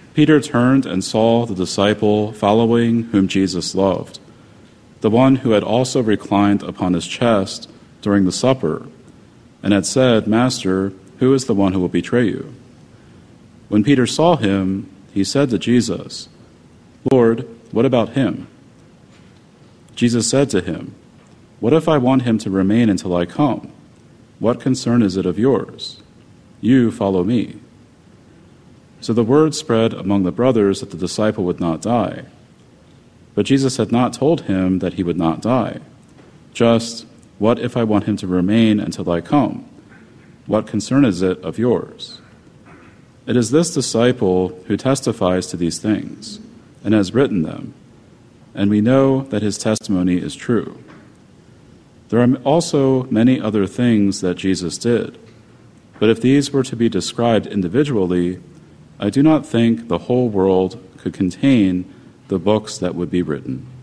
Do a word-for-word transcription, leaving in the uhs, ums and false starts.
Peter turned and saw the disciple following whom Jesus loved, the one who had also reclined upon his chest during the supper, and had said, "Master, who is the one who will betray you?" When Peter saw him, he said to Jesus, "Lord, what about him?" Jesus said to him, "What if I want him to remain until I come? What concern is it of yours? You follow me." So the word spread among the brothers that the disciple would not die. But Jesus had not told him that he would not die. Just, "What if I want him to remain until I come? What concern is it of yours?" It is this disciple who testifies to these things, and has written them, and we know that his testimony is true. There are also many other things that Jesus did, but if these were to be described individually, I do not think the whole world could contain the books that would be written.